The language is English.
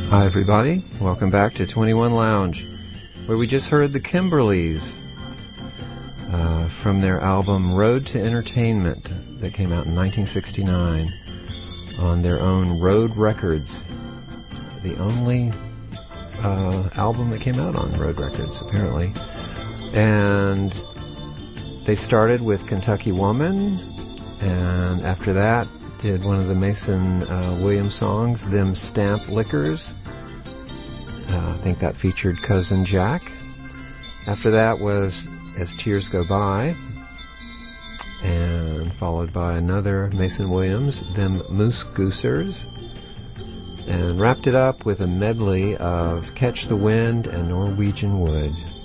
Hi everybody, welcome back to 21 Lounge, where we just heard the Kimberleys from their album Road to Entertainment that came out in 1969 on their own Road Records, the only album that came out on Road Records apparently. And they started with Kentucky Woman, and after that did one of the Mason Williams songs, Them Stamp Liquors. I think that featured Cousin Jack. After that was As Tears Go By, and followed by another Mason Williams, Them Moose Goosers, and wrapped it up with a medley of Catch the Wind and Norwegian Wood.